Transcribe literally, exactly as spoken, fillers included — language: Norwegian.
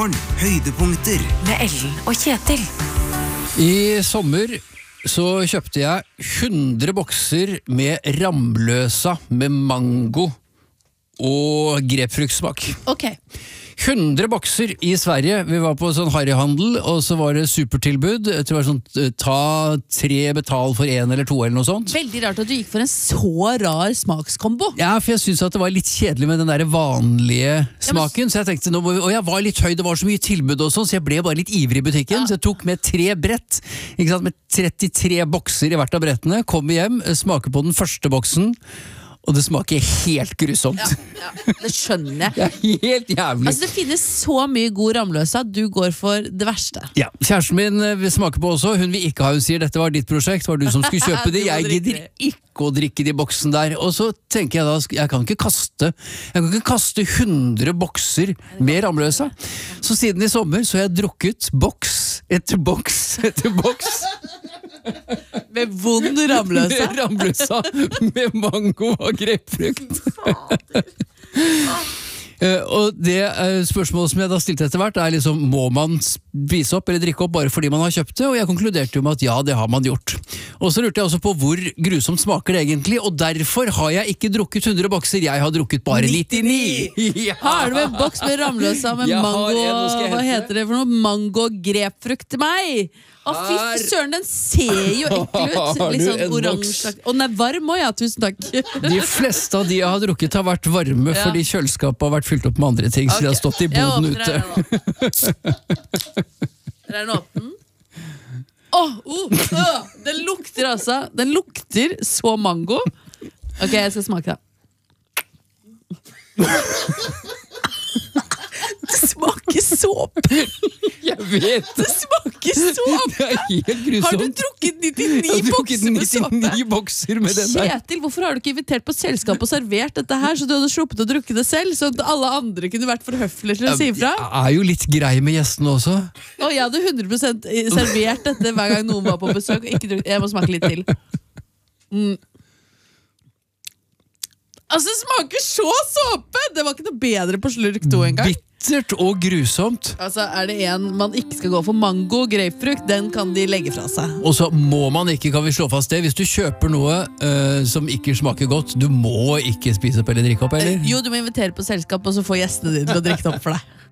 P-morgen, høydepunkter med Ellen og Kjetil. I sommer så kjøpte jeg hundre bokser med Ramløsa med mango og grepfruktsmak. Ok. hundre bokser i Sverige. Vi var på sånn harryhandel, og så var det supertilbud. Jeg tror det var sånn, ta tre betal for en eller to eller noe sånt. Veldig rart at du gikk for en så rar smakskombo. Ja, for jeg synes at det var litt kjedelig med den der vanlige smaken, så jeg tenkte, nå må vi, og jeg var litt høy, det var så mye tilbud og sånn, så jeg ble bare litt ivrig i butikken, Ja. så jeg tok med tre brett, ikke sant, med trettitre bokser i hvert av brettene, kom hjem, smaker på den første boksen, og det smaker helt grusomt. Ja, ja, det skjønner jeg. Det er helt jævlig. Altså, det finnes så mye god Ramløsa, du går for det verste. Ja, kjæresten min vil smake på også, hun vil ikke ha, hun sier dette var ditt prosjekt, var du som skulle kjøpe det, Du må jeg drikke gidder det. ikke å drikke de boksen der, og så tenker jeg da, jeg kan ikke kaste, jeg kan ikke kaste hundre bokser med Ramløsa, så siden i sommer så har jeg drukket boks etter boks etter boks, Med vond Ramløsa. med Ramløsa, med mango og grepfrukt. Uh, og det uh, spørsmålet som jeg da stilte etter hvert er liksom, må man spise opp eller drikke opp bare fordi man har kjøpt det, og jeg konkluderte jo med at ja, det har man gjort. Og så lurte jeg også på hvor grusomt smaker det egentlig, og derfor har jeg ikke drukket hundre bokser, jeg har drukket bare nittini. Ja. Har du med boks med Ramløsa med Jeg har mango, en, nå skal jeg hva hente. heter det for noe? Mango grepfrukt til meg. Å fy Her. søren, den ser jo ekkel ut. Har du Litt sånn en oransje. Og den er varm også, ja, tusen takk. De fleste av de jeg har drukket har vært varme, Ja. fordi kjøleskapet har vært fylt opp med andre ting, så de har Ok. stått i Jeg boden åpner ute. her nå. Der er den åpen. Åh, oh, øh, den lukter altså. Den lukter så mango. Ok, jeg skal smake det. Det smaker såpe. Jeg vet Det smaker såpe. det er helt Har du grusomt. drukket Jeg nittini har drukket bokser med såpe? nittini bokser med den der. Kjetil, hvorfor har du ikke invitert på selskap og servert dette her, så du hadde sluppet å drukke det selv, så at alle andre kunne vært for høflige til å si ifra? Jeg er jo litt grei med gjestene også. Og jeg hadde hundre prosent servert dette hver gang noen var på besøk. Og ikke drukket. Jeg må smake litt til. Mm. Altså, det smaker så såpe! Det var ikke noe bedre på slurk to engang. Bittert og grusomt. Altså, er det en man ikke skal gå for mango, grapefrukt, den kan de legge fra seg. Og så må man ikke, kan vi slå fast det, hvis du kjøper noe eh, som ikke smaker godt, du må ikke spise opp eller drikke opp, eller? Jo, du må invitere på selskap, og så få gjestene dine til å drikke det opp for deg.